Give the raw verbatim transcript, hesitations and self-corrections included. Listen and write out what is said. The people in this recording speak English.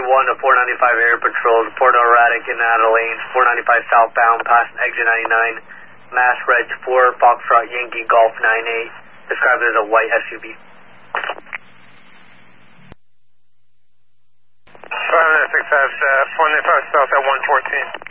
one to four ninety-five Air Patrol, Port Erratic in out of lane, four ninety-five southbound, past exit ninety-nine, Mass Reg four, Foxtrot Yankee Golf nine eight, described as a white S U V. five nine six, uh, four ninety-five south at one fourteen.